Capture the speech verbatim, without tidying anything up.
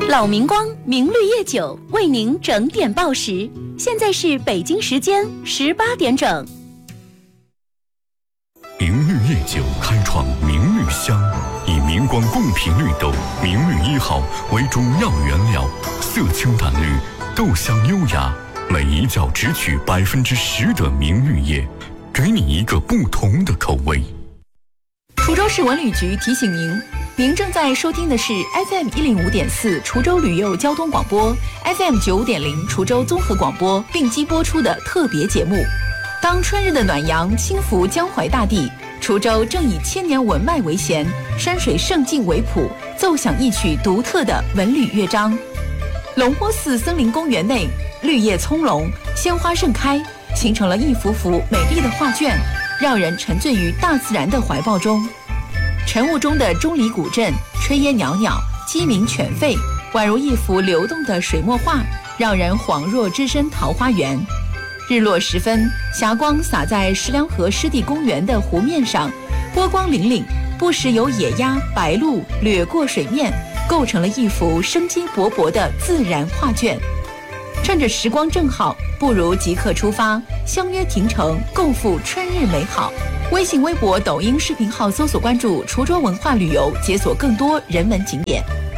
老明光明绿叶酒为您整点报时，现在是北京时间十八点整。 明绿叶酒开创明绿香，以明光贡品绿豆明绿一号为主要原料，色清淡绿，豆香优雅，每一窖只取百分之十的明绿叶，给你一个不同的口味。 滁州市文旅局提醒您，您正在收听的是 F M 一零五点四滁州旅游交通广播 ，F M 九五点零滁州综合广播并机播出的特别节目。当春日的暖阳轻拂江淮大地，滁州正以千年文脉为弦，山水胜境为谱，奏响一曲独特的文旅乐章。龙坡寺森林公园内，绿叶葱茏，鲜花盛开，形成了一幅幅美丽的画卷，让人沉醉于大自然的怀抱中。晨雾中的钟离古镇，炊烟袅袅，鸡鸣犬吠，宛如一幅流动的水墨画，让人恍若置身桃花源。日落时分，霞光洒在石梁河湿地公园的湖面上，波光粼粼，不时有野鸭、白鹭掠过水面，构成了一幅生机勃勃的自然画卷。趁着时光正好，不如即刻出发，相约亭城，共赴春日美好。微信、微博、抖音视频号搜索关注滁州文化旅游，解锁更多人文景点。